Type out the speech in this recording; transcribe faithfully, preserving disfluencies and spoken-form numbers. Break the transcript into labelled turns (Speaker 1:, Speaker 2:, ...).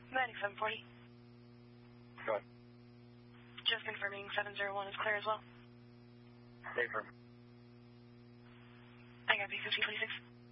Speaker 1: ninety-seven forty.
Speaker 2: Go ahead.
Speaker 1: Just confirming seven zero one is clear as well.
Speaker 2: Stay firm.
Speaker 1: I got B fifteen twenty-six.